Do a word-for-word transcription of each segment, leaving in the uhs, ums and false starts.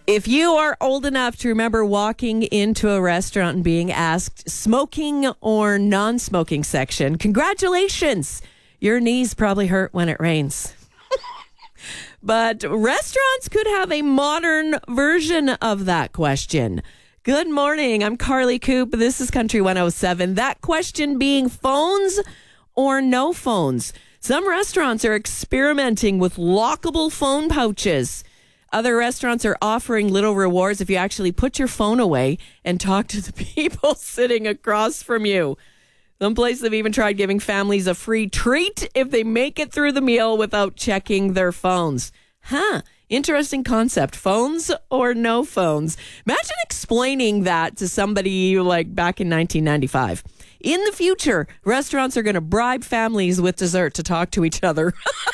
If you are old enough to remember walking into a restaurant and being asked smoking or non-smoking section, congratulations. Your knees probably hurt when it rains. But restaurants could have a modern version of that question. Good morning. I'm Carly Coop. This is Country one oh seven. That question being phones or no phones. Some restaurants are experimenting with lockable phone pouches. Other restaurants are offering little rewards if you actually put your phone away and talk to the people sitting across from you. Some places have even tried giving families a free treat if they make it through the meal without checking their phones. Huh. Interesting concept. Phones or no phones? Imagine explaining that to somebody like back in nineteen ninety-five. In the future, restaurants are going to bribe families with dessert to talk to each other.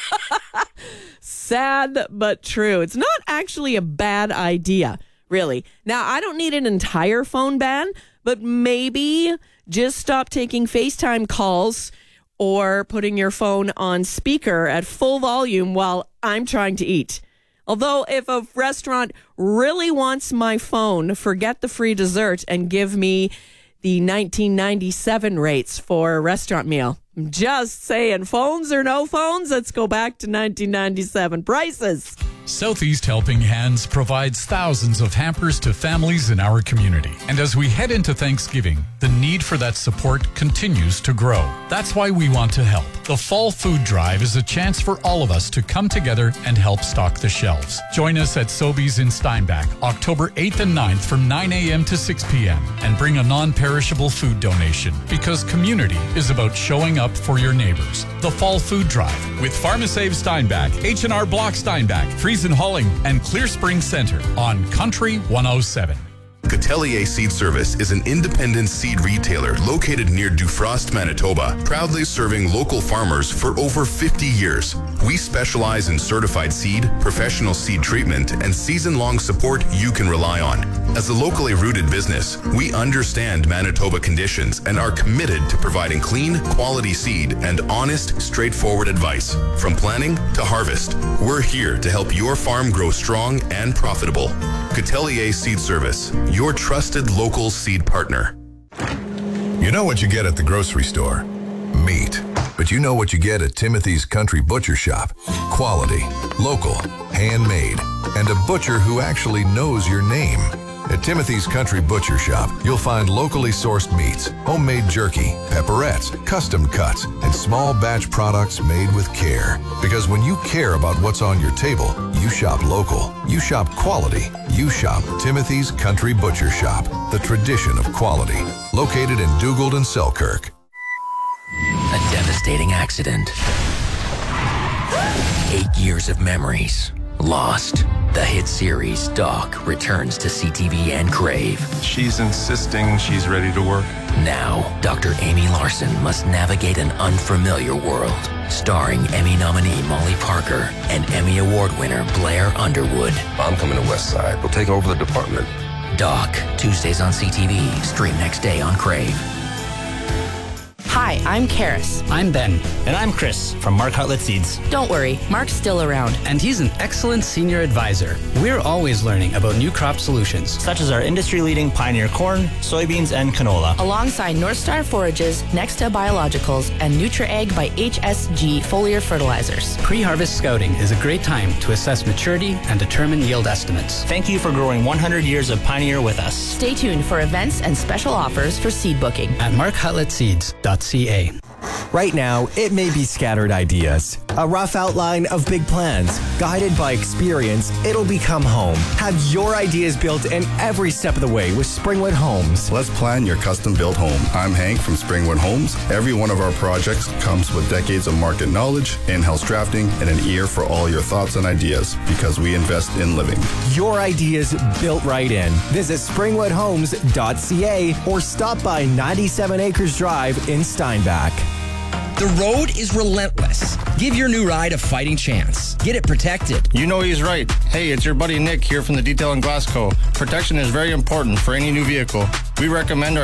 Sad, but true. It's not actually a bad idea, really. Now, I don't need an entire phone ban, but maybe just stop taking FaceTime calls or putting your phone on speaker at full volume while I'm trying to eat. Although, if a restaurant really wants my phone, forget the free dessert and give me the nineteen ninety-seven rates for a restaurant meal. I'm just saying, phones or no phones, let's go back to nineteen ninety-seven prices. Southeast Helping Hands provides thousands of hampers to families in our community. And as we head into Thanksgiving, the need for that support continues to grow. That's why we want to help. The Fall Food Drive is a chance for all of us to come together and help stock the shelves. Join us at Sobeys in Steinbach, October eighth and ninth from nine a.m. to six p.m. and bring a non-perishable food donation, because community is about showing up for your neighbors. The Fall Food Drive with PharmaSave Steinbach, H and R Block Steinbach, Friesen Halling, and Clear Spring Center on Country one oh seven. Catelier Seed Service is an independent seed retailer located near Dufrost, Manitoba, proudly serving local farmers for over fifty years. We specialize in certified seed, professional seed treatment, and season-long support you can rely on. As a locally rooted business, we understand Manitoba conditions and are committed to providing clean, quality seed and honest, straightforward advice. From planting to harvest, we're here to help your farm grow strong and profitable. Catelier Seed Service, your trusted local seed partner. You know what you get at the grocery store? Meat. But you know what you get at Timothy's Country Butcher Shop? Quality, local, handmade, and a butcher who actually knows your name. At Timothy's Country Butcher Shop, you'll find locally sourced meats, homemade jerky, pepperettes, custom cuts, and small batch products made with care. Because when you care about what's on your table, you shop local, you shop quality, you shop Timothy's Country Butcher Shop, the tradition of quality. Located in Dugald and Selkirk. A devastating accident. Eight years of memories lost. The hit series Doc returns to C T V and Crave. She's insisting she's ready to work. Now, Doctor Amy Larson must navigate an unfamiliar world. Starring Emmy nominee Molly Parker and Emmy Award winner Blair Underwood. I'm coming to West Side. We'll take over the department. Doc, Tuesdays on C T V. Stream next day on Crave. Hi, I'm Karis. I'm Ben. And I'm Chris from Mark Hartlett Seeds. Don't worry, Mark's still around. And he's an excellent senior advisor. We're always learning about new crop solutions, such as our industry-leading Pioneer corn, soybeans, and canola. Alongside North Star Forages, Nexta Biologicals, and NutriAg by H S G foliar fertilizers. Pre-harvest scouting is a great time to assess maturity and determine yield estimates. Thank you for growing one hundred years of Pioneer with us. Stay tuned for events and special offers for seed booking at mark hartlett seeds dot c a. Right now, it may be scattered ideas, a rough outline of big plans. Guided by experience, it'll become home. Have your ideas built in every step of the way with Springwood Homes. Let's plan your custom-built home. I'm Hank from Springwood Homes. Every one of our projects comes with decades of market knowledge, in-house drafting, and an ear for all your thoughts and ideas, because we invest in living. Your ideas built right in. Visit springwood homes dot c a or stop by ninety-seven Acres Drive in Steinbach. The road is relentless. Give your new ride a fighting chance. Get it protected. You know he's right. Hey, it's your buddy Nick here from the Detail and Glass Co. Protection is very important for any new vehicle. We recommend our